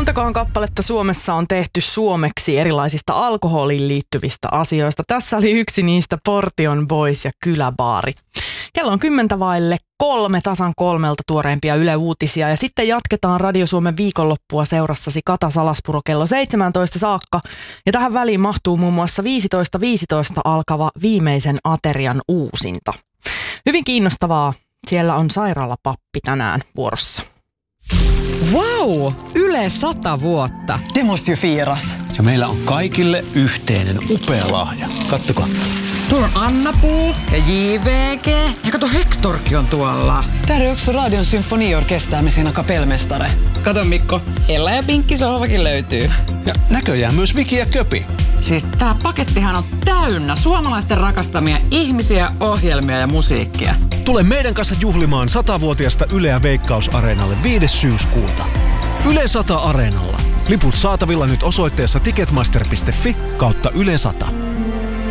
Montakohan kappaletta Suomessa on tehty suomeksi erilaisista alkoholiin liittyvistä asioista. Tässä oli yksi niistä Portion Boys ja Kyläbaari. Kello on 2:10 tasan 3 tuoreimpia Yle Uutisia ja sitten jatketaan Radio Suomen viikonloppua seurassasi Kata Salaspuro kello 17 saakka. Ja tähän väliin mahtuu muun muassa 15.15 alkava Viimeisen aterian uusinta. Hyvin kiinnostavaa. Siellä on sairaalapappi tänään vuorossa. Wow! Yle 100 vuotta. Det måste ju firas. Ja meillä on kaikille yhteinen upea lahja. Kattokaa. Tuolla on Anna-Puu ja JVG. Ja kato, Hectorkin on tuolla. Täällä on också Radion symfoniorkester med sina kapellmästare. Kato Mikko, Ella ja Pinkki sohvakin löytyy. Ja näköjään myös Viki ja Köpi. Siis tää pakettihan on täynnä suomalaisten rakastamia ihmisiä, ohjelmia ja musiikkia. Tule meidän kanssa juhlimaan 100-vuotiaasta Yleä Veikkaus-areenalle 5. syyskuuta. Yle 100 Areenalla. Liput saatavilla nyt osoitteessa ticketmaster.fi/Yle 100.